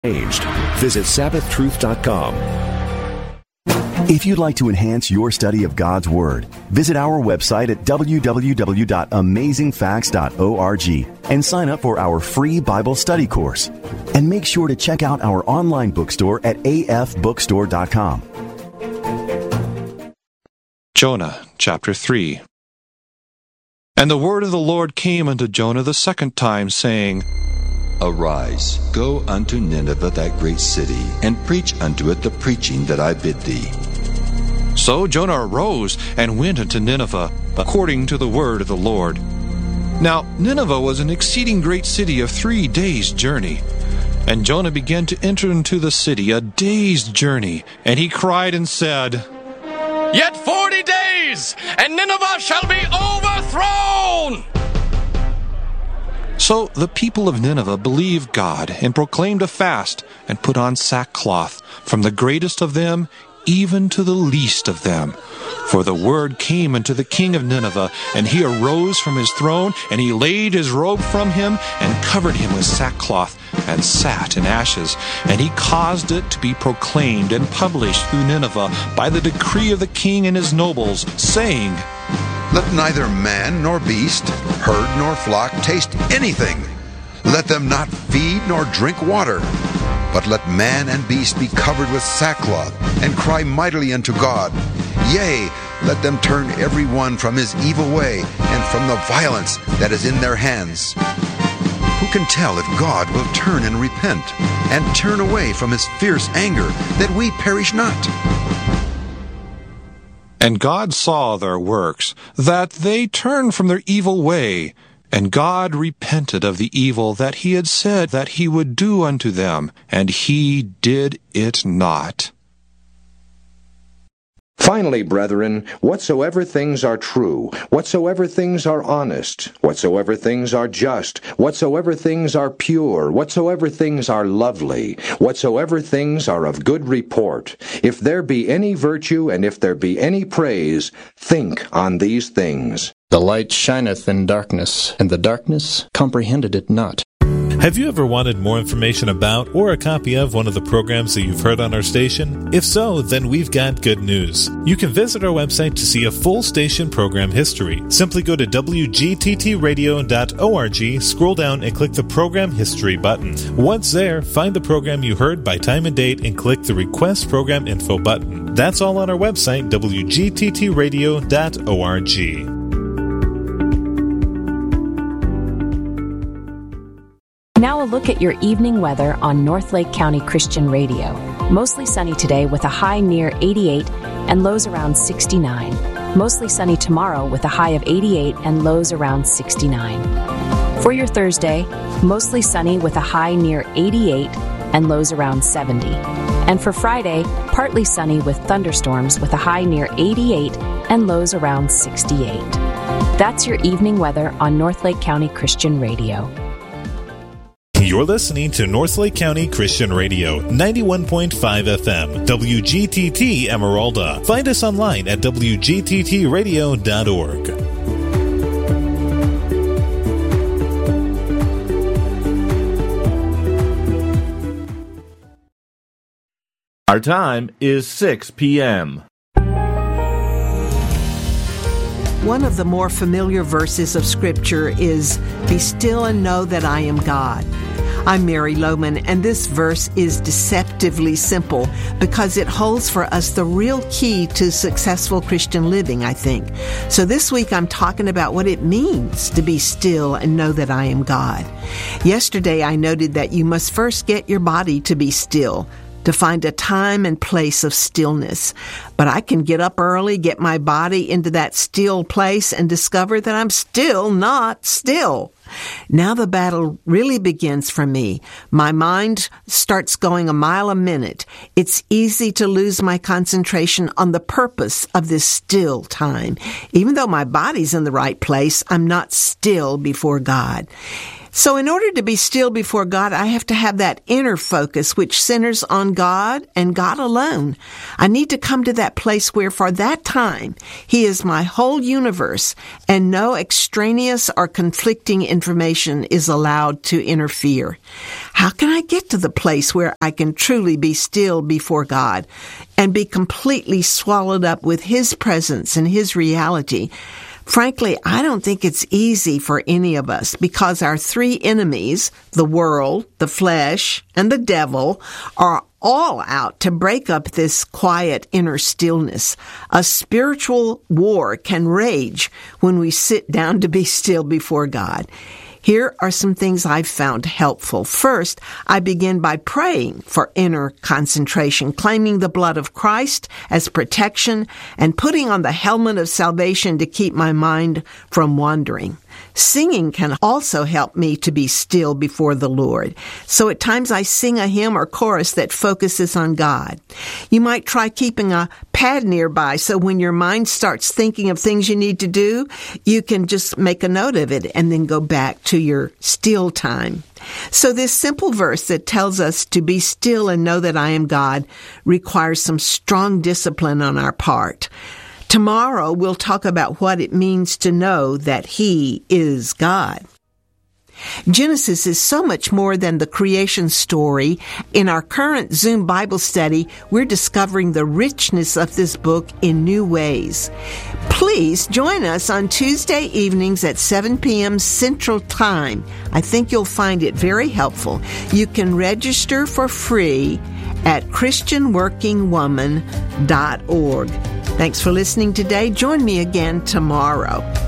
Visit SabbathTruth.com. If you'd like to enhance your study of God's Word, visit our website at www.amazingfacts.org and sign up for our free Bible study course. And make sure to check out our online bookstore at afbookstore.com. Jonah, chapter 3. And the word of the Lord came unto Jonah the second time, saying, Arise, go unto Nineveh, that great city, and preach unto it the preaching that I bid thee. So Jonah arose and went unto Nineveh, according to the word of the Lord. Now Nineveh was an exceeding great city of 3 days' journey. And Jonah began to enter into the city a day's journey. And he cried and said, Yet 40 days, and Nineveh shall be overthrown! So the people of Nineveh believed God, and proclaimed a fast, and put on sackcloth, from the greatest of them even to the least of them. For the word came unto the king of Nineveh, and he arose from his throne, and he laid his robe from him, and covered him with sackcloth, and sat in ashes. And he caused it to be proclaimed and published through Nineveh by the decree of the king and his nobles, saying, Let neither man nor beast, herd nor flock taste anything. Let them not feed nor drink water. But let man and beast be covered with sackcloth, and cry mightily unto God. Yea, let them turn every one from his evil way, and from the violence that is in their hands. Who can tell if God will turn and repent, and turn away from his fierce anger, that we perish not? And God saw their works, that they turned from their evil way. And God repented of the evil that he had said that he would do unto them, and he did it not. Finally, brethren, whatsoever things are true, whatsoever things are honest, whatsoever things are just, whatsoever things are pure, whatsoever things are lovely, whatsoever things are of good report, if there be any virtue and if there be any praise, think on these things. The light shineth in darkness, and the darkness comprehended it not. Have you ever wanted more information about or a copy of one of the programs that you've heard on our station? If so, then we've got good news. You can visit our website to see a full station program history. Simply go to wgttradio.org, scroll down and click the Program History button. Once there, find the program you heard by time and date and click the Request Program Info button. That's all on our website, wgttradio.org. Now a look at your evening weather on Northlake County Christian Radio. Mostly sunny today with a high near 88 and lows around 69. Mostly sunny tomorrow with a high of 88 and lows around 69. For your Thursday, mostly sunny with a high near 88 and lows around 70. And for Friday, partly sunny with thunderstorms with a high near 88 and lows around 68. That's your evening weather on Northlake County Christian Radio. You're listening to Northlake County Christian Radio, 91.5 FM, WGTT Emeralda. Find us online at wgttradio.org. Our time is 6 p.m. One of the more familiar verses of Scripture is, "Be still and know that I am God." I'm Mary Lohman, and this verse is deceptively simple because it holds for us the real key to successful Christian living, I think. So this week I'm talking about what it means to be still and know that I am God. Yesterday I noted that you must first get your body to be still, to find a time and place of stillness. But I can get up early, get my body into that still place, and discover that I'm still not still. Now the battle really begins for me. My mind starts going a mile a minute. It's easy to lose my concentration on the purpose of this still time. Even though my body's in the right place, I'm not still before God. So in order to be still before God, I have to have that inner focus which centers on God and God alone. I need to come to that place where for that time, He is my whole universe and no extraneous or conflicting information is allowed to interfere. How can I get to the place where I can truly be still before God and be completely swallowed up with His presence and His reality? Frankly, I don't think it's easy for any of us because our three enemies, the world, the flesh, and the devil, are all out to break up this quiet inner stillness. A spiritual war can rage when we sit down to be still before God. Here are some things I've found helpful. First, I begin by praying for inner concentration, claiming the blood of Christ as protection, and putting on the helmet of salvation to keep my mind from wandering. Singing can also help me to be still before the Lord. So at times I sing a hymn or chorus that focuses on God. You might try keeping a pad nearby so when your mind starts thinking of things you need to do, you can just make a note of it and then go back to your still time. So this simple verse that tells us to be still and know that I am God requires some strong discipline on our part. Tomorrow, we'll talk about what it means to know that He is God. Genesis is so much more than the creation story. In our current Zoom Bible study, we're discovering the richness of this book in new ways. Please join us on Tuesday evenings at 7 p.m. Central Time. I think you'll find it very helpful. You can register for free at ChristianWorkingWoman.org. Thanks for listening today. Join me again tomorrow.